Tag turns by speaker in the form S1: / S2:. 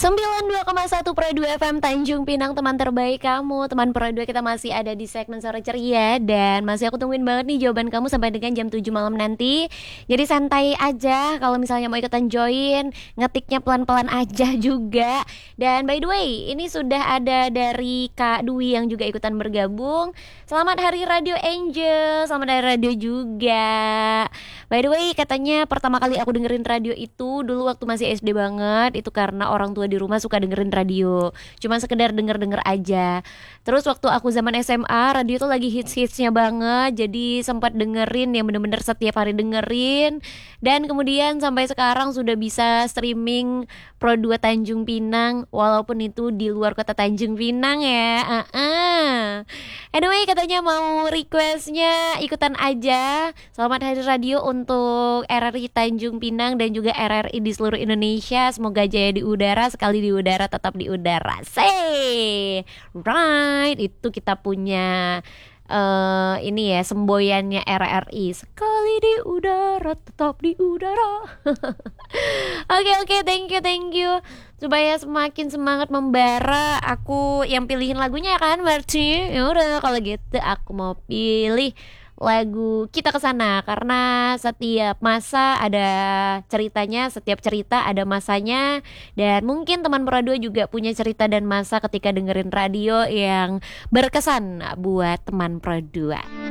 S1: 92,1 Pro 2 FM Tanjung Pinang, teman terbaik kamu. Teman Pro 2, kita masih ada di segmen Sore Ceria. Dan masih aku tungguin banget nih jawaban kamu sampai dengan jam 7 malam nanti. Jadi santai aja, kalau misalnya mau ikutan join, ngetiknya pelan-pelan aja juga. Dan by the way, ini sudah ada dari Kak Dwi yang juga ikutan bergabung. Selamat Hari Radio Angel, selamat Hari Radio juga. By the way, katanya pertama kali aku dengerin radio itu dulu waktu masih SD banget. Itu karena orang tua di rumah suka dengerin radio, cuma sekedar denger-denger aja. Terus waktu aku zaman SMA, radio tuh lagi hits-hitsnya banget, jadi sempat dengerin yang bener-bener setiap hari dengerin. Dan kemudian sampai sekarang sudah bisa streaming Pro 2 Tanjung Pinang, walaupun itu di luar kota Tanjung Pinang ya. Anyway, katanya mau requestnya ikutan aja. Selamat Hari Radio untuk RRI Tanjung Pinang dan juga RRI di seluruh Indonesia. Semoga jaya di udara, sekali di udara tetap di udara. Say right, itu kita punya ini ya semboyannya RRI, sekali di udara tetap di udara. Oke, thank you supaya semakin semangat membara. Aku yang pilihin lagunya kan, berarti ya udah kalau gitu aku mau pilih lagu Kita Kesana, karena setiap masa ada ceritanya, setiap cerita ada masanya. Dan mungkin teman Pro 2 juga punya cerita dan masa ketika dengerin radio yang berkesan buat teman Pro 2.